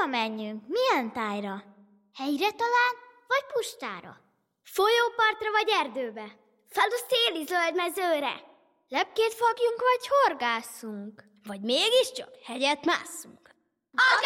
menjünk? Milyen tájra? Hegyre talán, vagy pustára? Folyópartra vagy erdőbe? Falu széli zöld mezőre? Lepkét fogjunk vagy horgászunk? Vagy mégiscsak hegyet másszunk?